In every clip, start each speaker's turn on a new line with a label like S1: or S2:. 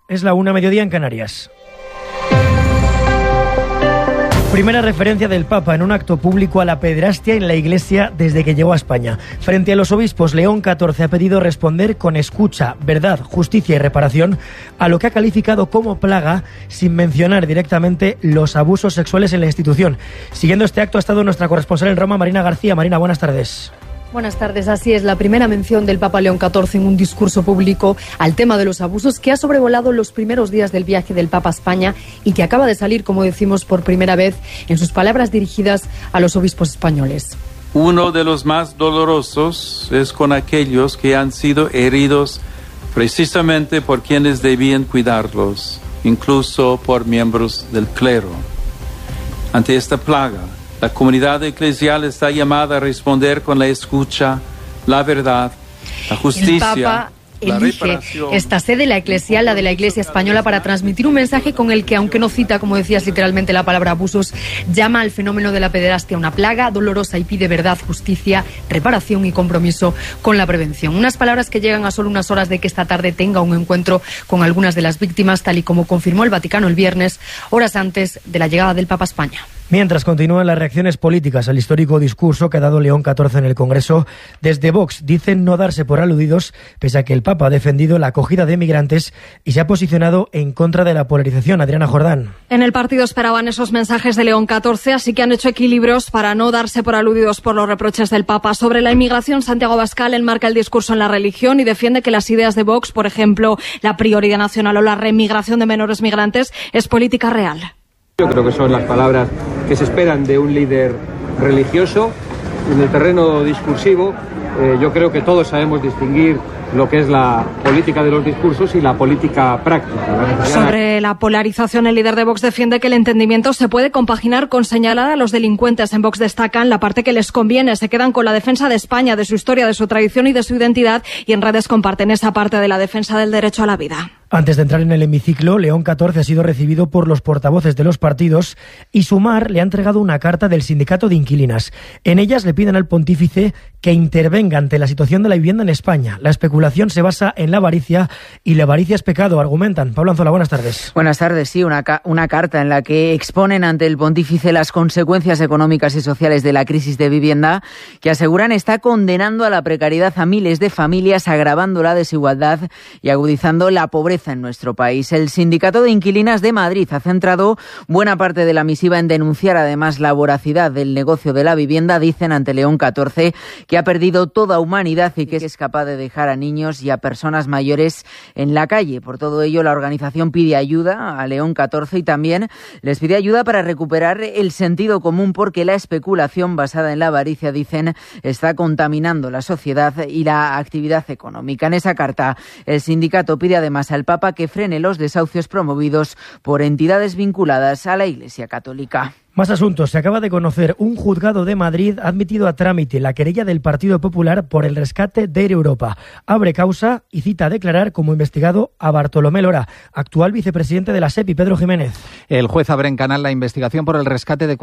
S1: Es la 1:00 en Canarias. Primera referencia del Papa en un acto público a la pederastia en la Iglesia desde que llegó a España. Frente a los obispos, León XIV ha pedido responder con escucha, verdad, justicia y reparación a lo que ha calificado como plaga, sin mencionar directamente los abusos sexuales en la institución. Siguiendo este acto ha estado nuestra corresponsal en Roma, Marina García. Marina, buenas tardes.
S2: Buenas tardes. Así es, la primera mención del Papa León XIV en un discurso público al tema de los abusos que ha sobrevolado los primeros días del viaje del Papa a España y que acaba de salir, como decimos, por primera vez en sus palabras dirigidas a los obispos españoles.
S3: Uno de los más dolorosos es con aquellos que han sido heridos precisamente por quienes debían cuidarlos, incluso por miembros del clero. Ante esta plaga, la comunidad eclesial está llamada a responder con la escucha, la verdad, la justicia.
S2: El Papa elige esta sede, la eclesial, la de la Iglesia Española, para transmitir un mensaje con el que, aunque no cita, como decías, literalmente la palabra abusos, llama al fenómeno de la pederastia una plaga dolorosa y pide verdad, justicia, reparación y compromiso con la prevención. Unas palabras que llegan a solo unas horas de que esta tarde tenga un encuentro con algunas de las víctimas, tal y como confirmó el Vaticano el viernes, horas antes de la llegada del Papa a España.
S1: Mientras continúan las reacciones políticas al histórico discurso que ha dado León XIV en el Congreso, desde Vox dicen no darse por aludidos, pese a que el Papa ha defendido la acogida de migrantes y se ha posicionado en contra de la polarización. Adriana Jordán.
S4: En el partido esperaban esos mensajes de León XIV, así que han hecho equilibrios para no darse por aludidos por los reproches del Papa. Sobre la inmigración, Santiago Abascal enmarca el discurso en la religión y defiende que las ideas de Vox, por ejemplo, la prioridad nacional o la remigración de menores migrantes, es política real.
S5: Yo creo que son las palabras que se esperan de un líder religioso. En el terreno discursivo, yo creo que todos sabemos distinguir lo que es la política de los discursos y la política práctica.
S4: Sobre la polarización, el líder de Vox defiende que el entendimiento se puede compaginar con señalar a los delincuentes. En Vox destacan la parte que les conviene, se quedan con la defensa de España, de su historia, de su tradición y de su identidad, y en redes comparten esa parte de la defensa del derecho a la vida.
S1: Antes de entrar en el hemiciclo, León XIV ha sido recibido por los portavoces de los partidos y Sumar le ha entregado una carta del sindicato de inquilinas. En ellas le piden al pontífice que intervenga ante la situación de la vivienda en España. La especulación se basa en la avaricia y la avaricia es pecado, argumentan. Pablo Anzola, buenas tardes.
S6: Buenas tardes, sí, una carta en la que exponen ante el pontífice las consecuencias económicas y sociales de la crisis de vivienda, que aseguran está condenando a la precariedad a miles de familias, agravando la desigualdad y agudizando la pobreza en nuestro país. El Sindicato de Inquilinas de Madrid ha centrado buena parte de la misiva en denunciar además la voracidad del negocio de la vivienda. Dicen ante León XIV que ha perdido toda humanidad y que es capaz de dejar a niños y a personas mayores en la calle. Por todo ello, la organización pide ayuda a León XIV y también les pide ayuda para recuperar el sentido común, porque la especulación basada en la avaricia, dicen, está contaminando la sociedad y la actividad económica. En esa carta, el sindicato pide además al Papa que frene los desahucios promovidos por entidades vinculadas a la Iglesia Católica.
S1: Más asuntos. Se acaba de conocer, un juzgado de Madrid ha admitido a trámite la querella del Partido Popular por el rescate de Air Europa. Abre causa y cita a declarar como investigado a Bartolomé Lora, actual vicepresidente de la SEPI. Pedro Jiménez.
S7: El juez abre en canal la investigación por el rescate de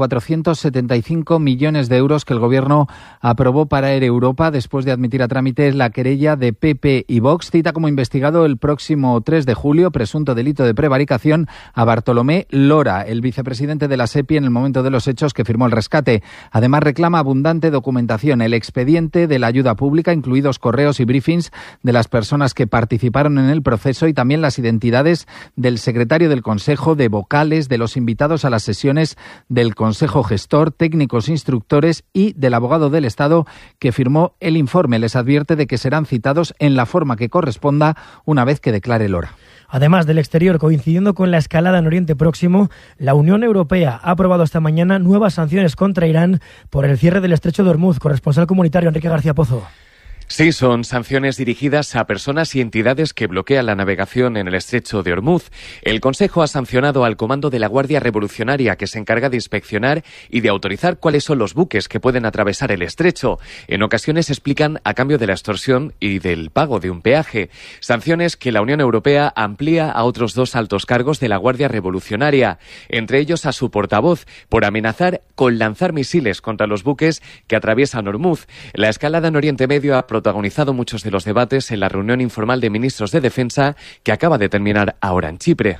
S7: 475 millones de euros que el Gobierno aprobó para Air Europa después de admitir a trámite la querella de PP y Vox. Cita como investigado el próximo 3 de julio, presunto delito de prevaricación, a Bartolomé Lora, el vicepresidente de la SEPI en el momento de los hechos que firmó el rescate. Además, reclama abundante documentación, el expediente de la ayuda pública, incluidos correos y briefings de las personas que participaron en el proceso, y también las identidades del secretario del Consejo, de vocales, de los invitados a las sesiones del Consejo Gestor, técnicos instructores y del abogado del Estado que firmó el informe. Les advierte de que serán citados en la forma que corresponda una vez que declare Lora.
S1: Además del exterior, coincidiendo con la escalada en Oriente Próximo, la Unión Europea ha aprobado esta mañana nuevas sanciones contra Irán por el cierre del estrecho de Hormuz. Corresponsal comunitario Enrique García Pozo.
S8: Sí, son sanciones dirigidas a personas y entidades que bloquean la navegación en el estrecho de Hormuz. El Consejo ha sancionado al Comando de la Guardia Revolucionaria, que se encarga de inspeccionar y de autorizar cuáles son los buques que pueden atravesar el estrecho. En ocasiones explican a cambio de la extorsión y del pago de un peaje. Sanciones que la Unión Europea amplía a otros 2 altos cargos de la Guardia Revolucionaria, entre ellos a su portavoz, por amenazar con lanzar misiles contra los buques que atraviesan Hormuz. La escalada en Oriente Medio ha protagonizado muchos de los debates en la reunión informal de ministros de Defensa que acaba de terminar ahora en Chipre.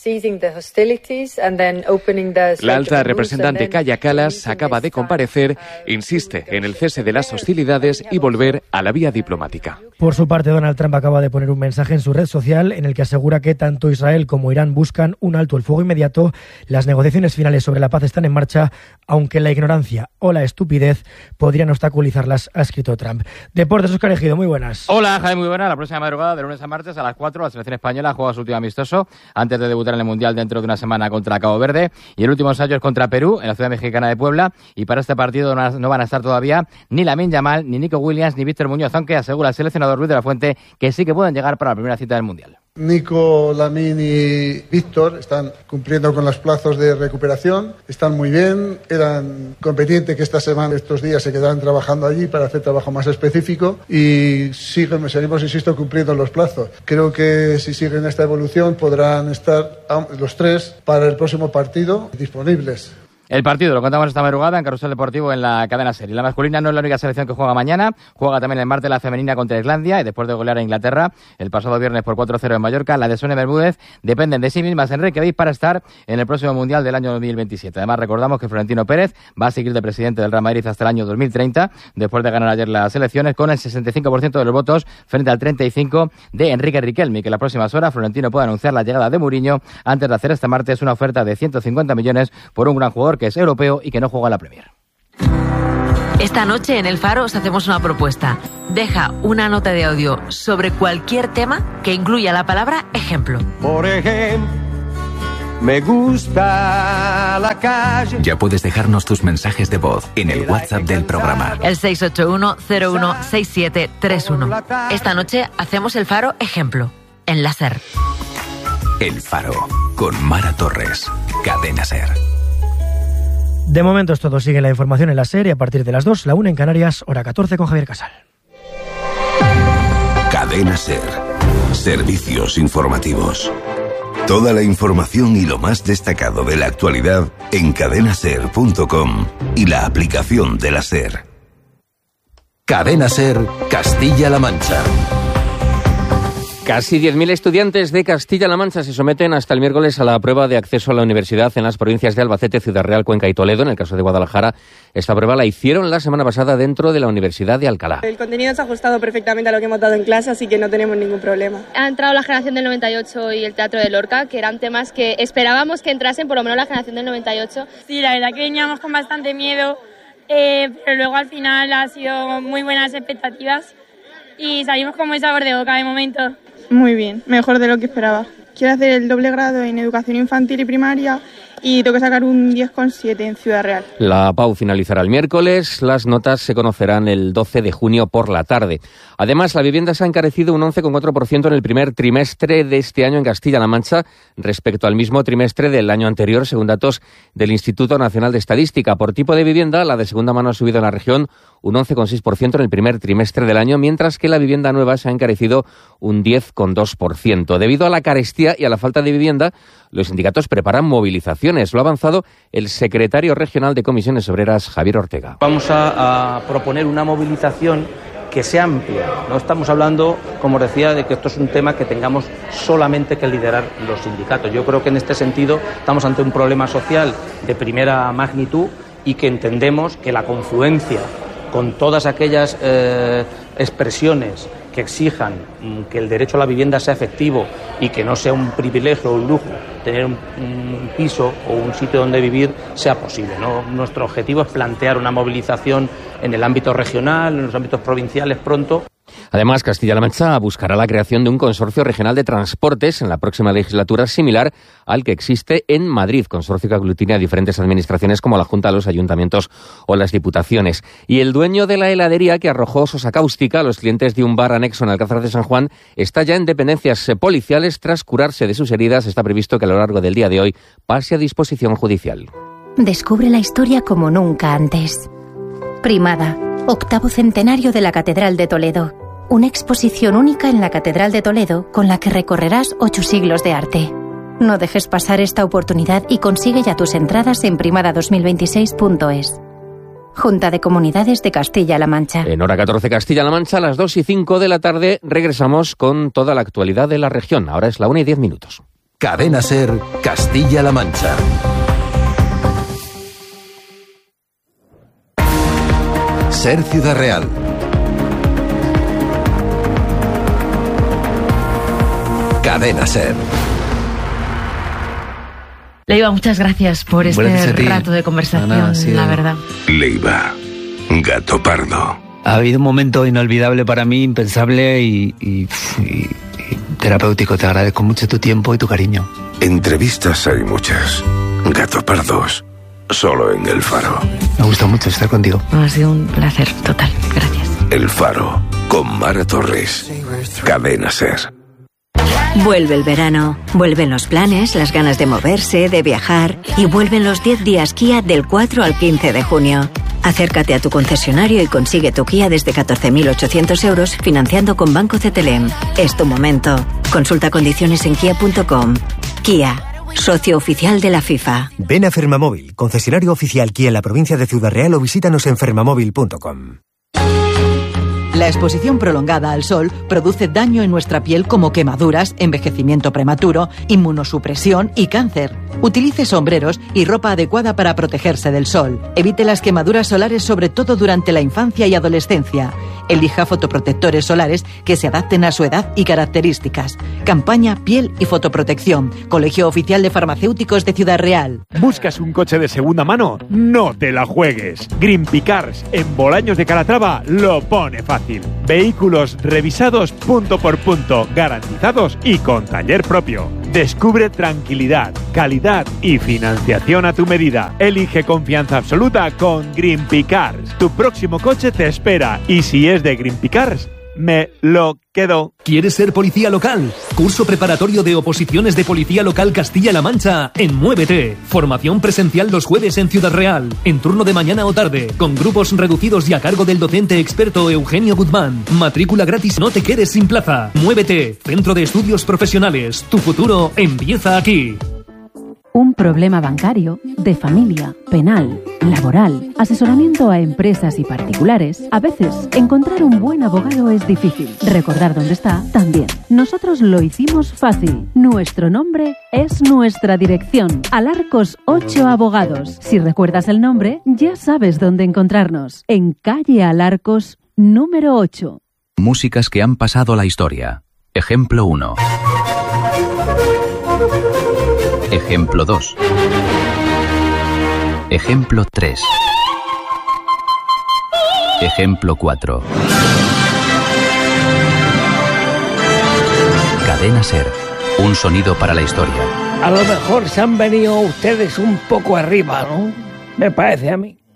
S8: La alta representante Kaja Kallas acaba de comparecer, insiste en el cese de las hostilidades y volver a la vía diplomática.
S1: Por su parte, Donald Trump acaba de poner un mensaje en su red social en el que asegura que tanto Israel como Irán buscan un alto el fuego inmediato. Las negociaciones finales sobre la paz están en marcha, aunque la ignorancia o la estupidez podrían obstaculizarlas, ha escrito Trump. Deportes, Óscar Ejido, muy buenas.
S9: Hola, Jaime, muy buenas. La próxima madrugada, de lunes a martes, a las 4, la selección española juega su último amistoso antes de debutar en el Mundial dentro de una semana contra Cabo Verde, y el último ensayo es contra Perú en la ciudad mexicana de Puebla, y para este partido no van a estar todavía ni Lamine Yamal, ni Nico Williams, ni Víctor Muñoz, aunque asegura el seleccionador Luis de la Fuente que sí que pueden llegar para la primera cita del Mundial.
S10: Nico, Lamine y Víctor están cumpliendo con los plazos de recuperación, están muy bien, eran competentes que estos días se quedaran trabajando allí para hacer trabajo más específico y seguimos, insisto, cumpliendo los plazos. Creo que si siguen esta evolución podrán estar los tres para el próximo partido disponibles.
S9: El partido lo contamos esta madrugada en Carrusel Deportivo en la cadena SER. La masculina no es la única selección que juega mañana. Juega también el martes la femenina contra Islandia y después de golear a Inglaterra el pasado viernes por 4-0 en Mallorca, la de Sonia Bermúdez dependen de sí mismas en Reykjavik para estar en el próximo Mundial del año 2027. Además, recordamos que Florentino Pérez va a seguir de presidente del Real Madrid hasta el año 2030, después de ganar ayer las elecciones con el 65% de los votos frente al 35% de Enrique Riquelme, que en las próximas horas Florentino puede anunciar la llegada de Mourinho antes de hacer este martes una oferta de 150 millones por un gran jugador que es europeo y que no juega en la Premier.
S11: Esta noche en El Faro os hacemos una propuesta. Deja una nota de audio sobre cualquier tema que incluya la palabra ejemplo.
S12: Por ejemplo, me gusta la calle.
S13: Ya puedes dejarnos tus mensajes de voz en el WhatsApp del programa.
S11: El 681-016731. Esta noche hacemos El Faro ejemplo en la SER.
S13: El Faro con Mara Torres. Cadena SER.
S1: De momento es todo. Sigue la información en la SER y a partir de las 2, la 1 en Canarias, hora 14 con Javier Casal.
S14: Cadena SER. Servicios informativos. Toda la información y lo más destacado de la actualidad en cadenaser.com y la aplicación de la SER.
S13: Cadena SER, Castilla-La Mancha.
S15: Casi 10.000 estudiantes de Castilla-La Mancha se someten hasta el miércoles a la prueba de acceso a la universidad en las provincias de Albacete, Ciudad Real, Cuenca y Toledo. En el caso de Guadalajara, esta prueba la hicieron la semana pasada dentro de la Universidad de Alcalá.
S16: El contenido se ha ajustado perfectamente a lo que hemos dado en clase, así que no tenemos ningún problema.
S17: Ha entrado la generación del 98 y el Teatro de Lorca, que eran temas que esperábamos que entrasen, por lo menos la generación del 98.
S18: Sí, la verdad que veníamos con bastante miedo, pero luego al final ha sido muy buenas expectativas y salimos con buen sabor de boca de momento.
S16: Muy bien, mejor de lo que esperaba. Quiero hacer el doble grado en educación infantil y primaria y tengo que sacar un 10,7 en Ciudad Real.
S15: La PAU finalizará el miércoles, las notas se conocerán el 12 de junio por la tarde. Además, la vivienda se ha encarecido un 11,4% en el primer trimestre de este año en Castilla-La Mancha respecto al mismo trimestre del año anterior, según datos del Instituto Nacional de Estadística. Por tipo de vivienda, la de segunda mano ha subido en la región un 11,6% en el primer trimestre del año, mientras que la vivienda nueva se ha encarecido un 10,2%. Debido a la carestía y a la falta de vivienda, los sindicatos preparan movilizaciones. Lo ha avanzado el secretario regional de Comisiones Obreras, Javier Ortega.
S19: Vamos a proponer una movilización que sea amplia. No estamos hablando, como decía, de que esto es un tema que tengamos solamente que liderar los sindicatos. Yo creo que en este sentido estamos ante un problema social de primera magnitud y que entendemos que la confluencia con todas aquellas expresiones que exijan que el derecho a la vivienda sea efectivo y que no sea un privilegio o un lujo tener un piso o un sitio donde vivir sea posible, ¿no? Nuestro objetivo es plantear una movilización en el ámbito regional, en los ámbitos provinciales pronto.
S15: Además, Castilla-La Mancha buscará la creación de un consorcio regional de transportes en la próxima legislatura similar al que existe en Madrid, consorcio que aglutina a diferentes administraciones como la Junta, los ayuntamientos o las diputaciones. Y el dueño de la heladería que arrojó sosa cáustica a los clientes de un bar anexo en Alcázar de San Juan está ya en dependencias policiales tras curarse de sus heridas. Está previsto que a lo largo del día de hoy pase a disposición judicial.
S20: Descubre la historia como nunca antes. Primada, 8º centenario de la Catedral de Toledo. Una exposición única en la Catedral de Toledo con la que recorrerás 8 siglos de arte. No dejes pasar esta oportunidad y consigue ya tus entradas en primada2026.es. Junta de Comunidades de Castilla-La Mancha.
S15: En hora 14 Castilla-La Mancha, a las 2:05 de la tarde, regresamos con toda la actualidad de la región. Ahora es la 1:10.
S13: Cadena SER, Castilla-La Mancha. SER Ciudad Real. Cadena SER.
S11: Leiva, muchas gracias por este rato de conversación, la verdad.
S14: Leiva, gato pardo.
S21: Ha habido un momento inolvidable para mí, impensable y terapéutico. Te agradezco mucho tu tiempo y tu cariño.
S14: Entrevistas hay muchas. Gato pardos, solo en El Faro.
S21: Me gusta mucho estar contigo.
S11: Ha sido un placer total. Gracias.
S14: El Faro, con Mara Torres. Cadena SER.
S22: Vuelve el verano, vuelven los planes, las ganas de moverse, de viajar y vuelven los 10 días Kia del 4 al 15 de junio. Acércate a tu concesionario y consigue tu Kia desde 14.800 euros financiando con Banco CTLM. Es tu momento. Consulta condiciones en kia.com. Kia, socio oficial de la FIFA.
S23: Ven a Fermamóvil, concesionario oficial Kia en la provincia de Ciudad Real o visítanos en fermamóvil.com.
S24: La exposición prolongada al sol produce daño en nuestra piel como quemaduras, envejecimiento prematuro, inmunosupresión y cáncer. Utilice sombreros y ropa adecuada para protegerse del sol. Evite las quemaduras solares, sobre todo durante la infancia y adolescencia. Elija fotoprotectores solares que se adapten a su edad y características. Campaña Piel y Fotoprotección. Colegio Oficial de Farmacéuticos de Ciudad Real.
S25: ¿Buscas un coche de segunda mano? No te la juegues. Greenpi Cars en Bolaños de Calatrava lo pone fácil. Vehículos revisados punto por punto, garantizados y con taller propio. Descubre tranquilidad, calidad y financiación a tu medida. Elige confianza absoluta con Greenpi Cars. Tu próximo coche te espera y si es de Greenpi Cars, me lo quedo.
S26: ¿Quieres ser policía local? Curso preparatorio de oposiciones de Policía Local Castilla-La Mancha en Muévete. Formación presencial los jueves en Ciudad Real, en turno de mañana o tarde, con grupos reducidos y a cargo del docente experto Eugenio Guzmán. Matrícula gratis, no te quedes sin plaza. Muévete, Centro de Estudios Profesionales. Tu futuro empieza aquí.
S27: Un problema bancario, de familia, penal, laboral, asesoramiento a empresas y particulares. A veces, encontrar un buen abogado es difícil. Recordar dónde está, también. Nosotros lo hicimos fácil. Nuestro nombre es nuestra dirección. Alarcos 8 Abogados. Si recuerdas el nombre, ya sabes dónde encontrarnos. En calle Alarcos, número 8.
S13: Músicas que han pasado a la historia. Ejemplo 1. Ejemplo 2. Ejemplo 3. Ejemplo 4. Cadena SER. Un sonido para la historia.
S28: A lo mejor se han venido ustedes un poco arriba, ¿no? Me parece a mí.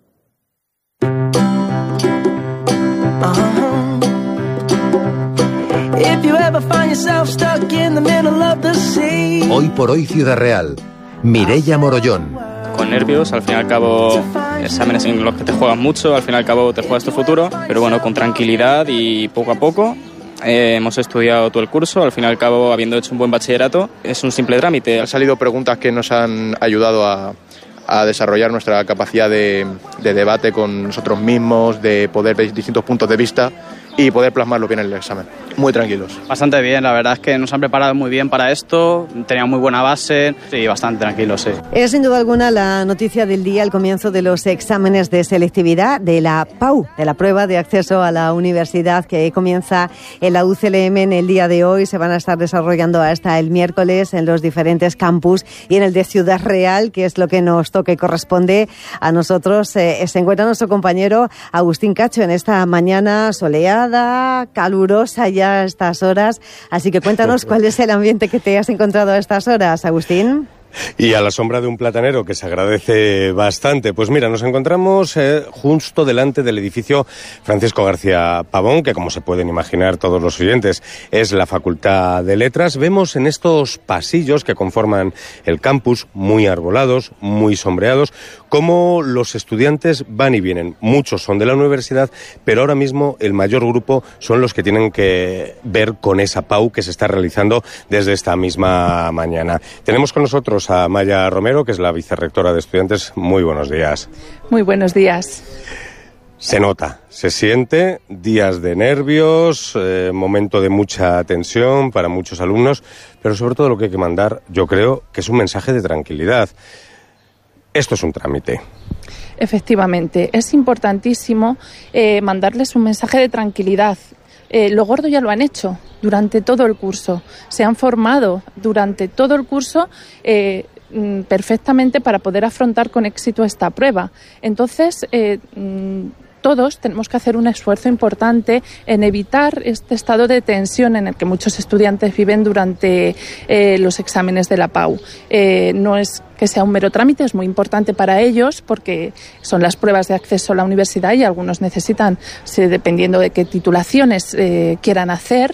S13: Hoy por hoy Ciudad Real. Mireia Morollón.
S29: Con nervios, al fin y al cabo, exámenes en los que te juegas mucho, al fin y al cabo te juegas tu futuro, pero bueno, con tranquilidad y poco a poco. Hemos estudiado todo el curso, al fin y al cabo, habiendo hecho un buen bachillerato, es un simple trámite.
S30: Han salido preguntas que nos han ayudado a desarrollar nuestra capacidad de debate con nosotros mismos, de poder ver distintos puntos de vista y poder plasmarlo bien en el examen. Muy tranquilos.
S29: Bastante bien, la verdad es que nos han preparado muy bien para esto, tenían muy buena base y bastante tranquilos, sí.
S31: Es sin duda alguna la noticia del día, el comienzo de los exámenes de selectividad de la PAU, de la prueba de acceso a la universidad que comienza en la UCLM en el día de hoy. Se van a estar desarrollando hasta el miércoles en los diferentes campus y en el de Ciudad Real, que es lo que nos toca y corresponde a nosotros. Se encuentra nuestro compañero Agustín Cacho en esta mañana soleada, calurosa ya a estas horas. Así que cuéntanos cuál es el ambiente que te has encontrado a estas horas, Agustín.
S32: Y a la sombra de un platanero, que se agradece bastante. Pues mira, nos encontramos justo delante del edificio Francisco García Pavón, que como se pueden imaginar todos los oyentes, es la Facultad de Letras. Vemos en estos pasillos que conforman el campus, muy arbolados, muy sombreados, cómo los estudiantes van y vienen. Muchos son de la universidad, pero ahora mismo el mayor grupo son los que tienen que ver con esa PAU que se está realizando desde esta misma mañana. Tenemos con nosotros Tenemos a Amaya Romero, que es la vicerrectora de estudiantes. Muy buenos días.
S1: Muy buenos días.
S32: Se nota, se siente, días de nervios, momento de mucha tensión para muchos alumnos, pero sobre todo lo que hay que mandar, yo creo, que es un mensaje de tranquilidad. Esto es un trámite.
S1: Efectivamente, es importantísimo mandarles un mensaje de tranquilidad. Lo gordo ya lo han hecho durante todo el curso, se han formado durante todo el curso perfectamente para poder afrontar con éxito esta prueba. Entonces, todos tenemos que hacer un esfuerzo importante en evitar este estado de tensión en el que muchos estudiantes viven durante los exámenes de la PAU. No es que sea un mero trámite, es muy importante para ellos porque son las pruebas de acceso a la universidad y algunos necesitan, dependiendo de qué titulaciones quieran hacer,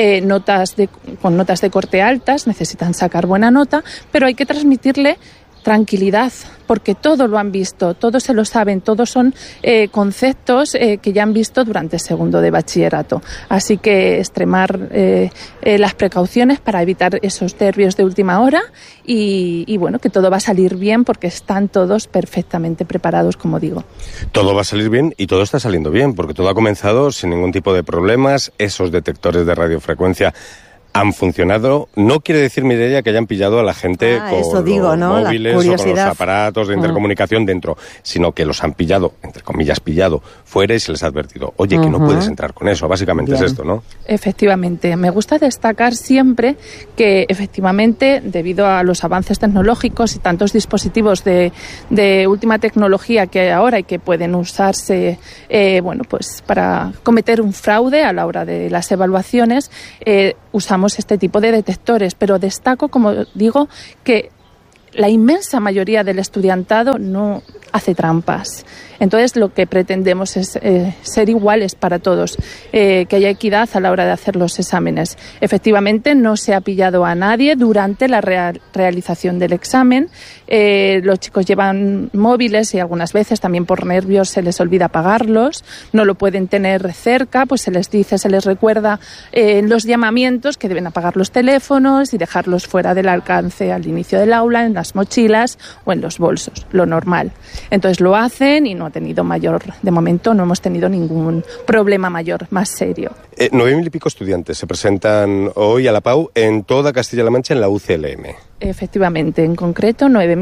S1: con notas de corte altas, necesitan sacar buena nota, pero hay que transmitirle tranquilidad, porque todo lo han visto, todos se lo saben, todos son conceptos que ya han visto durante el segundo de bachillerato. Así que extremar las precauciones para evitar esos nervios de última hora y bueno, que todo va a salir bien porque están todos perfectamente preparados, como digo.
S32: Todo va a salir bien y todo está saliendo bien, porque todo ha comenzado sin ningún tipo de problemas. Esos detectores de radiofrecuencia han funcionado. No quiere decir, Mireia, que hayan pillado a la gente con los móviles o con los aparatos de intercomunicación dentro, sino que los han pillado, entre comillas, fuera y se les ha advertido, oye, que no puedes entrar con eso. Básicamente es esto, ¿no?
S1: Efectivamente. Me gusta destacar siempre que, efectivamente, debido a los avances tecnológicos y tantos dispositivos de última tecnología que hay ahora y que pueden usarse pues para cometer un fraude a la hora de las evaluaciones, usamos este tipo de detectores, pero destaco, como digo, que la inmensa mayoría del estudiantado no hace trampas. Entonces, lo que pretendemos es ser iguales para todos, que haya equidad a la hora de hacer los exámenes. Efectivamente, no se ha pillado a nadie durante la realización del examen. Los chicos llevan móviles y algunas veces también por nervios se les olvida apagarlos. No lo pueden tener cerca, pues se les dice, se les recuerda en los llamamientos que deben apagar los teléfonos y dejarlos fuera del alcance al inicio del aula, en las mochilas o en los bolsos, lo normal. Entonces lo hacen y no ha tenido de momento no hemos tenido ningún problema mayor, más serio.
S32: 9.000 y pico estudiantes se presentan hoy a la PAU en toda Castilla-La Mancha en la UCLM.
S1: Efectivamente, en concreto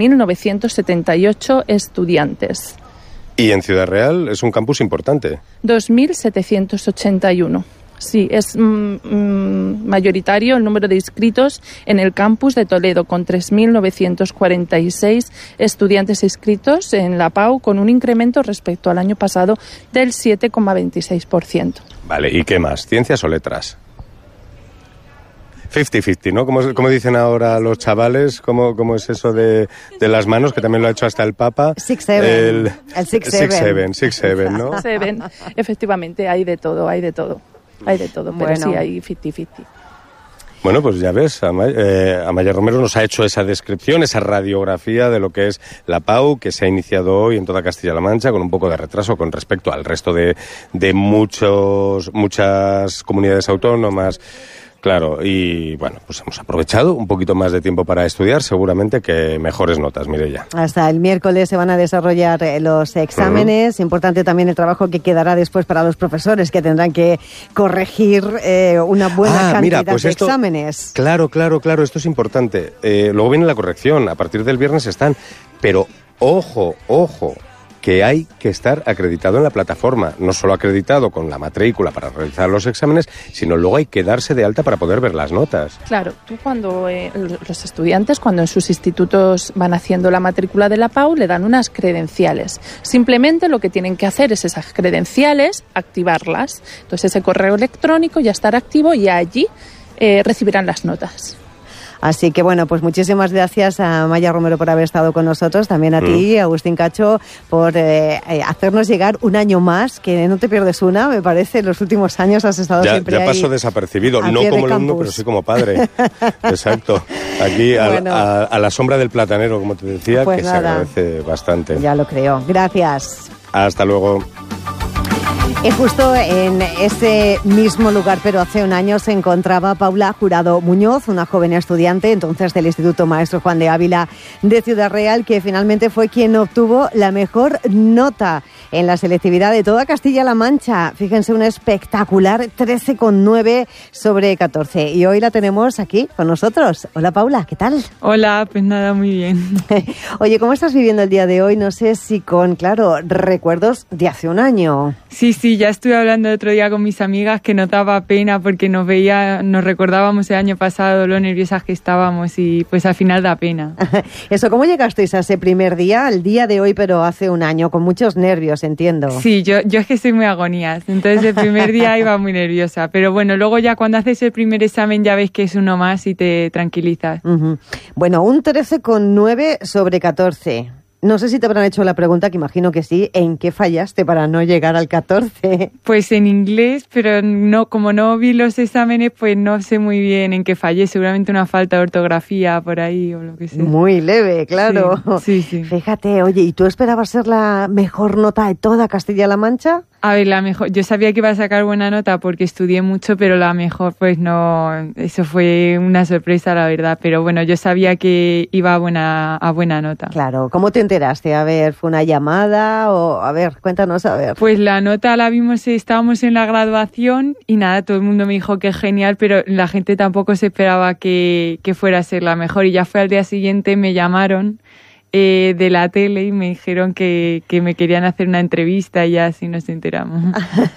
S1: 9.978 estudiantes.
S32: Y en Ciudad Real es un campus importante.
S1: 2.781. Sí, es mayoritario el número de inscritos en el campus de Toledo, con 3.946 estudiantes inscritos en la PAU, con un incremento respecto al año pasado del 7,26%.
S32: Vale, ¿y qué más? ¿Ciencias o letras? 50-50, ¿no? Como dicen ahora los chavales, ¿cómo es eso de las manos? Que también lo ha hecho hasta el Papa.
S31: 6-7. El 6-7,
S32: ¿no?
S1: 6-7, efectivamente, hay de todo, pero sí hay 50-50.
S32: Bueno, pues ya ves, Amaya Romero nos ha hecho esa descripción, esa radiografía de lo que es la PAU, que se ha iniciado hoy en toda Castilla-La Mancha, con un poco de retraso con respecto al resto de muchas comunidades autónomas. Claro, y bueno, pues hemos aprovechado un poquito más de tiempo para estudiar, seguramente que mejores notas, Mireia.
S31: Hasta el miércoles se van a desarrollar los exámenes. Importante también el trabajo que quedará después para los profesores, que tendrán que corregir una buena cantidad de exámenes.
S32: Claro, esto es importante. Luego viene la corrección, a partir del viernes están, pero ojo, que hay que estar acreditado en la plataforma, no solo acreditado con la matrícula para realizar los exámenes, sino luego hay que darse de alta para poder ver las notas.
S1: Claro, tú cuando los estudiantes, cuando en sus institutos van haciendo la matrícula de la PAU, le dan unas credenciales. Simplemente lo que tienen que hacer es esas credenciales, activarlas. Entonces ese correo electrónico ya estará activo y allí recibirán las notas.
S31: Así que bueno, pues muchísimas gracias a Amaya Romero por haber estado con nosotros, también a ti, Agustín Cacho, por hacernos llegar un año más, que no te pierdes una, me parece, en los últimos años has estado siempre ahí.
S32: Ya paso desapercibido, no como alumno, pero sí como padre. Exacto, aquí a la sombra del platanero, como te decía, pues que nada, se agradece bastante.
S31: Ya lo creo, gracias.
S32: Hasta luego.
S31: Y justo en ese mismo lugar, pero hace un año, se encontraba Paula Jurado Muñoz, una joven estudiante entonces del Instituto Maestro Juan de Ávila de Ciudad Real, que finalmente fue quien obtuvo la mejor nota en la selectividad de toda Castilla-La Mancha. Fíjense, un espectacular 13,9 sobre 14. Y hoy la tenemos aquí con nosotros. Hola, Paula, ¿qué tal?
S2: Hola, pues nada, muy bien.
S31: Oye, ¿cómo estás viviendo el día de hoy? No sé si con, claro, recuerdos de hace un año.
S2: Sí, ya estuve hablando el otro día con mis amigas que nos daba pena porque nos recordábamos el año pasado lo nerviosas que estábamos y pues al final da pena.
S31: Eso, ¿cómo llegasteis a ese primer día, al día de hoy, pero hace un año? Con muchos nervios, entiendo.
S2: Sí, yo es que soy muy agonías, entonces el primer día iba muy nerviosa, pero bueno, luego ya cuando haces el primer examen ya ves que es uno más y te tranquilizas.
S31: Uh-huh. Bueno, un 13,9 sobre 14. No sé si te habrán hecho la pregunta, que imagino que sí. ¿En qué fallaste para no llegar al 14?
S2: Pues en inglés, pero no, como no vi los exámenes, pues no sé muy bien en qué fallé. Seguramente una falta de ortografía por ahí o lo que sea.
S31: Muy leve, claro.
S2: Sí.
S31: Fíjate, oye, ¿y tú esperabas ser la mejor nota de toda Castilla-La Mancha?
S2: A ver, la mejor. Yo sabía que iba a sacar buena nota porque estudié mucho, pero la mejor, pues no. Eso fue una sorpresa, la verdad. Pero bueno, yo sabía que iba a buena nota.
S31: Claro. ¿Cómo te enteraste? A ver, ¿fue una llamada o...? A ver, cuéntanos, a ver.
S2: Pues la nota la vimos, estábamos en la graduación y nada, todo el mundo me dijo que genial, pero la gente tampoco se esperaba que fuera a ser la mejor. Y ya fue al día siguiente, me llamaron de la tele y me dijeron que me querían hacer una entrevista y ya así nos enteramos.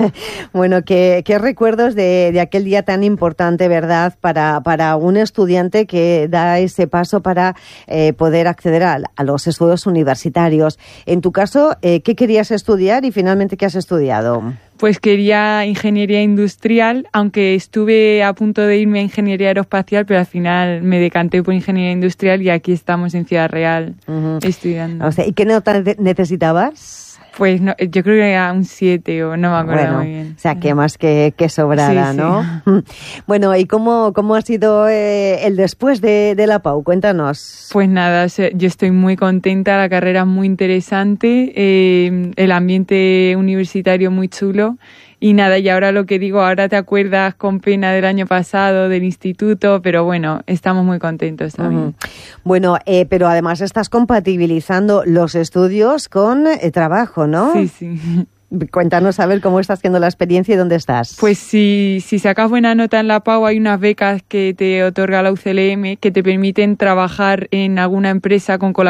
S31: Bueno, ¿qué recuerdos de aquel día tan importante, verdad, para un estudiante que da ese paso para poder acceder a los estudios universitarios? En tu caso, ¿qué querías estudiar y finalmente qué has estudiado?
S2: Pues quería ingeniería industrial, aunque estuve a punto de irme a ingeniería aeroespacial, pero al final me decanté por ingeniería industrial y aquí estamos en Ciudad Real estudiando.
S31: O sea, ¿y qué nota necesitabas?
S2: Pues no, yo creo que era un 7 o no me acuerdo muy bien.
S31: O sea, que más que sobrada, ¿no? Sí. Bueno, ¿y cómo ha sido el después de la PAU? Cuéntanos.
S2: Pues nada, o sea, yo estoy muy contenta, la carrera es muy interesante, el ambiente universitario muy chulo. Y nada, y ahora lo que digo, ahora te acuerdas con pena del año pasado, del instituto, pero bueno, estamos muy contentos también.
S31: Uh-huh. Bueno, pero además estás compatibilizando los estudios con trabajo, ¿no?
S2: Sí.
S31: Cuéntanos a ver cómo estás haciendo la experiencia y dónde estás.
S2: Pues si sacas buena nota en la PAU, hay unas becas que te otorga la UCLM que te permiten trabajar en alguna empresa con colaboración